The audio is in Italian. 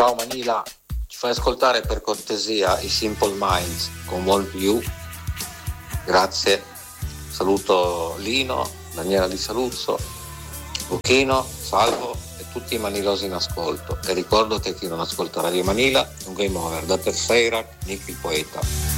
Ciao Manila, ci fai ascoltare per cortesia i Simple Minds con Want You? Grazie. Saluto Lino, Daniela di Saluzzo, Lucchino, Salvo e tutti i manilosi in ascolto. E ricordo che chi non ascolta Radio Manila è un game over. Da Terceira, Nick il poeta.